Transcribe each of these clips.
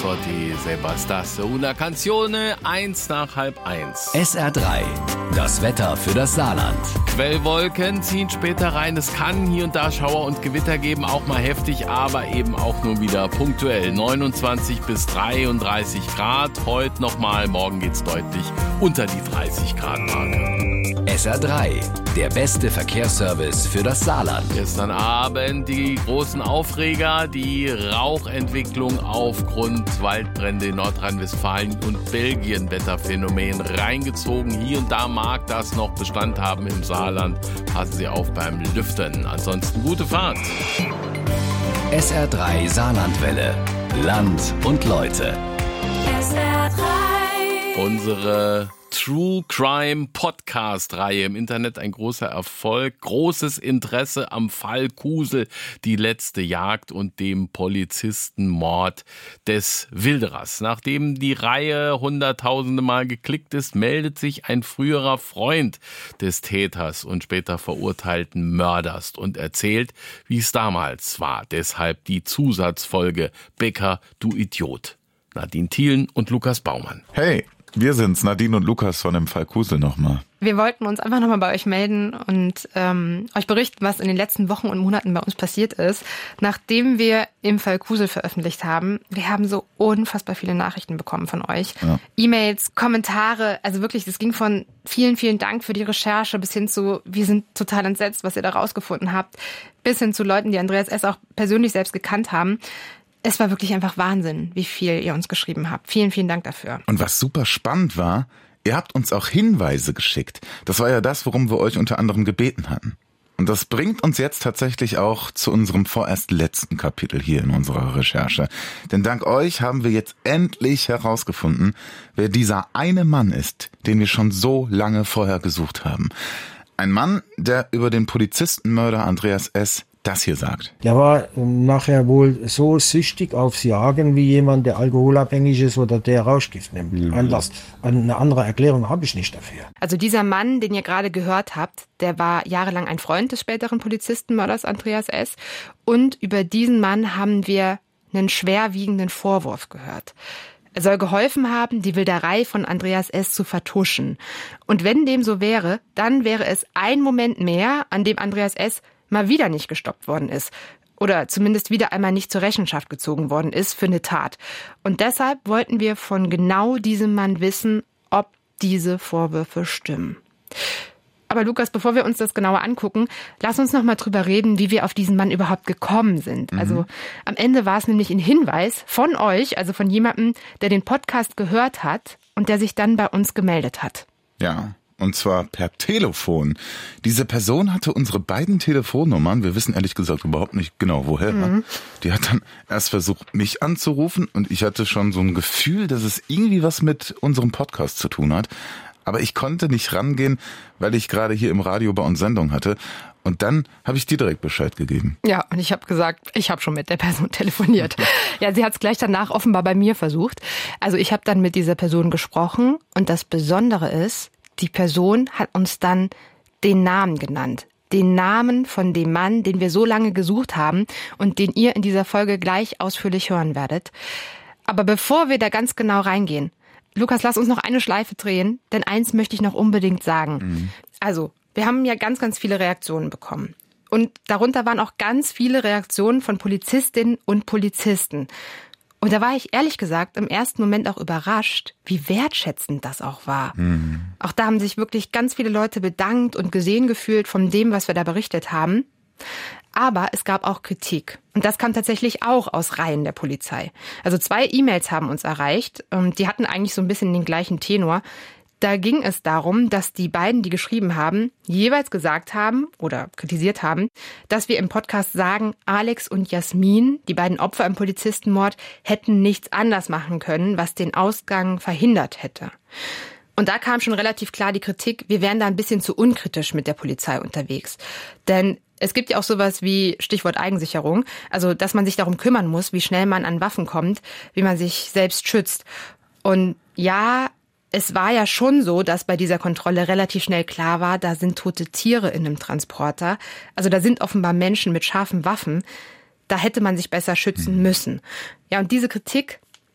Mazzotti, Se bastasse una canzone, 1:30. SR3, das Wetter für das Saarland. Quellwolken ziehen später rein. Es kann hier und da Schauer und Gewitter geben, auch mal heftig, aber eben auch nur wieder punktuell. 29 bis 33 Grad. Heute nochmal, morgen geht's deutlich unter die 30 Grad Marke. SR3, der beste Verkehrsservice für das Saarland. Gestern Abend die großen Aufreger, die Rauchentwicklung aufgrund Waldbrände in Nordrhein-Westfalen und Belgien, Wetterphänomen reingezogen. Hier und da mag das noch Bestand haben im Saarland. Passen Sie auf beim Lüften. Ansonsten gute Fahrt. SR3 Saarlandwelle. Land und Leute. SR3. Unsere True Crime Podcast-Reihe im Internet ein großer Erfolg, großes Interesse am Fall Kusel, die letzte Jagd und dem Polizistenmord des Wilderers. Nachdem die Reihe hunderttausende Mal geklickt ist, meldet sich ein früherer Freund des Täters und später verurteilten Mörders und erzählt, wie es damals war. Deshalb die Zusatzfolge Becker, du Idiot. Nadine Thielen und Lukas Baumann. Hey, wir sind's, Nadine und Lukas von dem Fall Kusel nochmal. Wir wollten uns einfach nochmal bei euch melden und euch berichten, was in den letzten Wochen und Monaten bei uns passiert ist. Nachdem wir im Fall Kusel veröffentlicht haben, wir haben so unfassbar viele Nachrichten bekommen von euch. Ja. E-Mails, Kommentare, also wirklich, das ging von vielen, vielen Dank für die Recherche bis hin zu, wir sind total entsetzt, was ihr da rausgefunden habt, bis hin zu Leuten, die Andreas S. auch persönlich selbst gekannt haben. Es war wirklich einfach Wahnsinn, wie viel ihr uns geschrieben habt. Vielen, vielen Dank dafür. Und was super spannend war, ihr habt uns auch Hinweise geschickt. Das war ja das, worum wir euch unter anderem gebeten hatten. Und das bringt uns jetzt tatsächlich auch zu unserem vorerst letzten Kapitel hier in unserer Recherche. Denn dank euch haben wir jetzt endlich herausgefunden, wer dieser eine Mann ist, den wir schon so lange vorher gesucht haben. Ein Mann, der über den Polizistenmörder Andreas S. das hier sagt. Der war nachher wohl so süchtig aufs Jagen wie jemand, der alkoholabhängig ist oder der Rauschgift nimmt. Eine andere Erklärung habe ich nicht dafür. Also dieser Mann, den ihr gerade gehört habt, der war jahrelang ein Freund des späteren Polizistenmörders Andreas S. Und über diesen Mann haben wir einen schwerwiegenden Vorwurf gehört. Er soll geholfen haben, die Wilderei von Andreas S. zu vertuschen. Und wenn dem so wäre, dann wäre es ein Moment mehr, an dem Andreas S. mal wieder nicht gestoppt worden ist oder zumindest wieder einmal nicht zur Rechenschaft gezogen worden ist für eine Tat. Und deshalb wollten wir von genau diesem Mann wissen, ob diese Vorwürfe stimmen. Aber Lukas, bevor wir uns das genauer angucken, lass uns noch mal drüber reden, wie wir auf diesen Mann überhaupt gekommen sind. Also am Ende war es nämlich ein Hinweis von euch, also von jemandem, der den Podcast gehört hat und der sich dann bei uns gemeldet hat. Ja. Und zwar per Telefon. Diese Person hatte unsere beiden Telefonnummern, wir wissen ehrlich gesagt überhaupt nicht genau woher. Die hat dann erst versucht, mich anzurufen und ich hatte schon so ein Gefühl, dass es irgendwie was mit unserem Podcast zu tun hat. Aber ich konnte nicht rangehen, weil ich gerade hier im Radio bei uns Sendung hatte. Und dann habe ich dir direkt Bescheid gegeben. Ja, und ich habe gesagt, ich habe schon mit der Person telefoniert. Ja, sie hat es gleich danach offenbar bei mir versucht. Also ich habe dann mit dieser Person gesprochen und das Besondere ist, die Person hat uns dann den Namen genannt. Den Namen von dem Mann, den wir so lange gesucht haben und den ihr in dieser Folge gleich ausführlich hören werdet. Aber bevor wir da ganz genau reingehen, Lukas, lass uns noch eine Schleife drehen, denn eins möchte ich noch unbedingt sagen. Also, wir haben ja ganz, ganz viele Reaktionen bekommen. Und darunter waren auch ganz viele Reaktionen von Polizistinnen und Polizisten. Und da war ich ehrlich gesagt im ersten Moment auch überrascht, wie wertschätzend das auch war. Auch da haben sich wirklich ganz viele Leute bedankt und gesehen gefühlt von dem, was wir da berichtet haben. Aber es gab auch Kritik. Und das kam tatsächlich auch aus Reihen der Polizei. Also 2 E-Mails haben uns erreicht. Die hatten eigentlich so ein bisschen den gleichen Tenor. Da ging es darum, dass die beiden, die geschrieben haben, jeweils gesagt haben oder kritisiert haben, dass wir im Podcast sagen, Alex und Jasmin, die beiden Opfer im Polizistenmord, hätten nichts anders machen können, was den Ausgang verhindert hätte. Und da kam schon relativ klar die Kritik, wir wären da ein bisschen zu unkritisch mit der Polizei unterwegs. Denn es gibt ja auch sowas wie Stichwort Eigensicherung, also dass man sich darum kümmern muss, wie schnell man an Waffen kommt, wie man sich selbst schützt. Und ja, es war ja schon so, dass bei dieser Kontrolle relativ schnell klar war, da sind tote Tiere in einem Transporter. Also da sind offenbar Menschen mit scharfen Waffen. Da hätte man sich besser schützen müssen. Ja, und diese Kritik,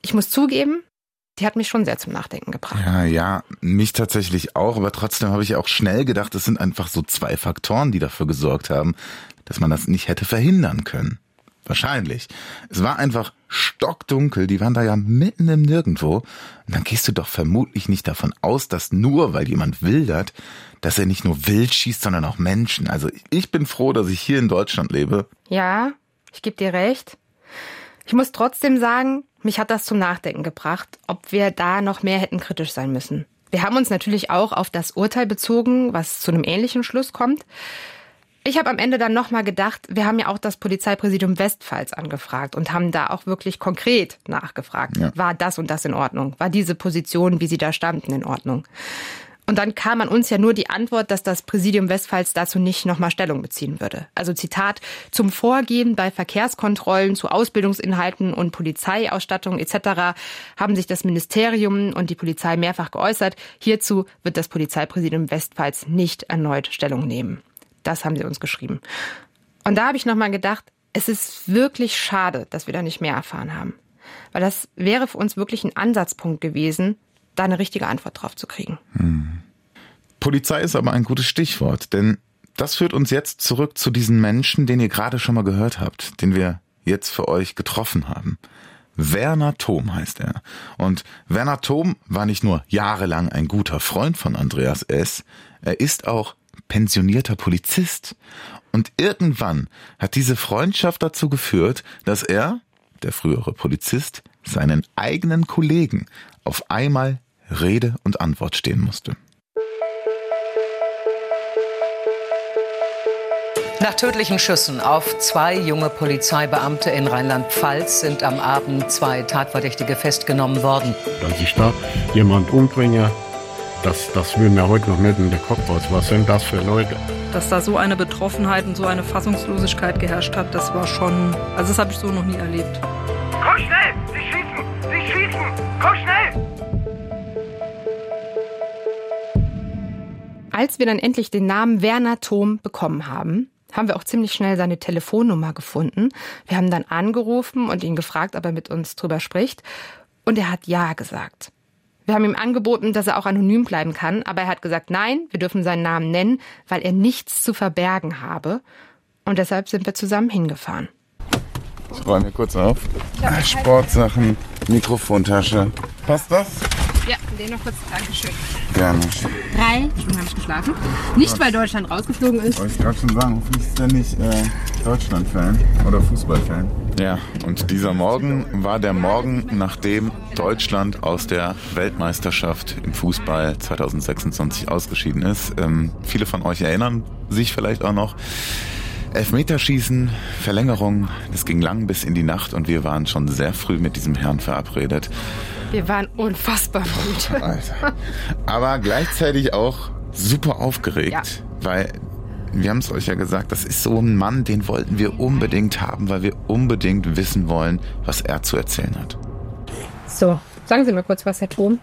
ich muss zugeben, die hat mich schon sehr zum Nachdenken gebracht. Ja, mich tatsächlich auch, aber trotzdem habe ich auch schnell gedacht, es sind einfach so 2 Faktoren, die dafür gesorgt haben, dass man das nicht hätte verhindern können. Wahrscheinlich. Es war einfach stockdunkel, die waren da ja mitten im Nirgendwo. Und dann gehst du doch vermutlich nicht davon aus, dass nur, weil jemand wildert, dass er nicht nur wild schießt, sondern auch Menschen. Also ich bin froh, dass ich hier in Deutschland lebe. Ja, ich gebe dir recht. Ich muss trotzdem sagen, mich hat das zum Nachdenken gebracht, ob wir da noch mehr hätten kritisch sein müssen. Wir haben uns natürlich auch auf das Urteil bezogen, was zu einem ähnlichen Schluss kommt. Ich habe am Ende dann nochmal gedacht, wir haben ja auch das Polizeipräsidium Westpfalz angefragt und haben da auch wirklich konkret nachgefragt. Ja. War das und das in Ordnung? War diese Position, wie sie da standen, in Ordnung? Und dann kam an uns ja nur die Antwort, dass das Präsidium Westpfalz dazu nicht nochmal Stellung beziehen würde. Also Zitat, zum Vorgehen bei Verkehrskontrollen, zu Ausbildungsinhalten und Polizeiausstattung etc. haben sich das Ministerium und die Polizei mehrfach geäußert. Hierzu wird das Polizeipräsidium Westpfalz nicht erneut Stellung nehmen. Das haben sie uns geschrieben. Und da habe ich nochmal gedacht, es ist wirklich schade, dass wir da nicht mehr erfahren haben. Weil das wäre für uns wirklich ein Ansatzpunkt gewesen, da eine richtige Antwort drauf zu kriegen. Polizei ist aber ein gutes Stichwort, denn das führt uns jetzt zurück zu diesen Menschen, den ihr gerade schon mal gehört habt, den wir jetzt für euch getroffen haben. Werner Thom heißt er. Und Werner Thom war nicht nur jahrelang ein guter Freund von Andreas S., er ist auch pensionierter Polizist. Und irgendwann hat diese Freundschaft dazu geführt, dass er, der frühere Polizist, seinen eigenen Kollegen auf einmal Rede und Antwort stehen musste. Nach tödlichen Schüssen auf 2 junge Polizeibeamte in Rheinland-Pfalz sind am Abend 2 Tatverdächtige festgenommen worden. Dass ich da jemand umbringe, das will mir heute noch nicht in den Kopf raus. Was sind das für Leute? Dass da so eine Betroffenheit und so eine Fassungslosigkeit geherrscht hat, das war schon, also das habe ich so noch nie erlebt. Komm schnell! Sie schießen! Sie schießen! Komm schnell! Als wir dann endlich den Namen Werner Thom bekommen haben, haben wir auch ziemlich schnell seine Telefonnummer gefunden. Wir haben dann angerufen und ihn gefragt, ob er mit uns drüber spricht. Und er hat Ja gesagt. Wir haben ihm angeboten, dass er auch anonym bleiben kann, aber er hat gesagt, nein, wir dürfen seinen Namen nennen, weil er nichts zu verbergen habe. Und deshalb sind wir zusammen hingefahren. Ich räume mir kurz auf. Sportsachen, Mikrofontasche. Passt das? Ja, den noch kurz. Dankeschön. Gerne. 3 Stunden habe ich geschlafen. Nicht, weil Deutschland rausgeflogen ist. Wollte ich gerade schon sagen, hoffentlich ist er nicht Deutschland-Fan oder Fußball-Fan. Ja, und dieser Morgen war der Morgen, nachdem Deutschland aus der Weltmeisterschaft im Fußball 2026 ausgeschieden ist. Viele von euch erinnern sich vielleicht auch noch. Elfmeterschießen, Verlängerung, das ging lang bis in die Nacht und wir waren schon sehr früh mit diesem Herrn verabredet. Wir waren unfassbar müde. Alter. Aber gleichzeitig auch super aufgeregt, weil wir haben es euch ja gesagt, das ist so ein Mann, den wollten wir unbedingt haben, weil wir unbedingt wissen wollen, was er zu erzählen hat. So, sagen Sie mal kurz was, Herr Thom.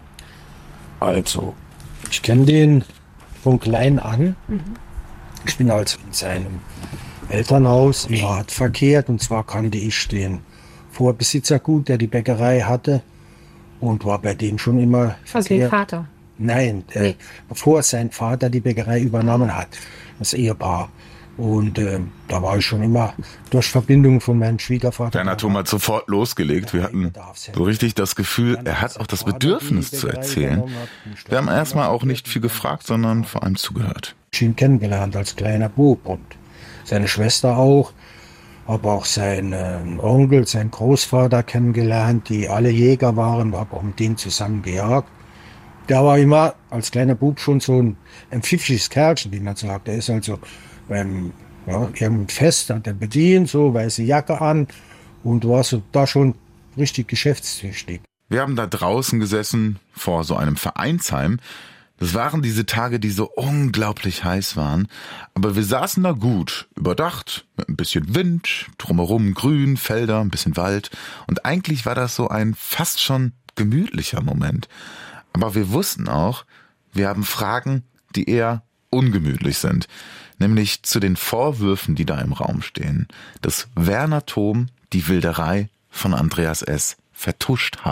Also, ich kenne den von klein an. Ich bin also in seinem Elternhaus im Rat verkehrt und zwar kannte ich den Vorbesitzer gut, der die Bäckerei hatte und war bei denen schon immer verkehrt. Also den Vater? Nein, bevor sein Vater die Bäckerei übernommen hat, das Ehepaar. Und da war ich schon immer durch Verbindung von meinem Schwiegervater. Werner Thom hat sofort losgelegt. Wir hatten so richtig das Gefühl, er hat auch das Bedürfnis zu erzählen. Wir haben erstmal auch nicht viel gefragt, sondern vor allem zugehört. Ich habe ihn kennengelernt als kleiner Bub und seine Schwester auch, aber auch seinen Onkel, seinen Großvater kennengelernt, die alle Jäger waren, habe auch mit denen zusammen gejagt. Der war immer als kleiner Bub schon so ein pfiffiges Kerlchen, wie man sagt. Er ist also beim irgendeinem Fest, hat er bedient, so weiße Jacke an und war so da schon richtig geschäftstüchtig. Wir haben da draußen gesessen vor so einem Vereinsheim. Das waren diese Tage, die so unglaublich heiß waren, aber wir saßen da gut, überdacht, mit ein bisschen Wind, drumherum Grün, Felder, ein bisschen Wald und eigentlich war das so ein fast schon gemütlicher Moment. Aber wir wussten auch, wir haben Fragen, die eher ungemütlich sind, nämlich zu den Vorwürfen, die da im Raum stehen, dass Werner Thom die Wilderei von Andreas S. vertuscht